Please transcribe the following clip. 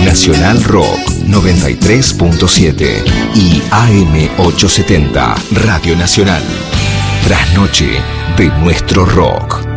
Nacional Rock 93.7 y AM870 Radio Nacional. Trasnoche de nuestro rock.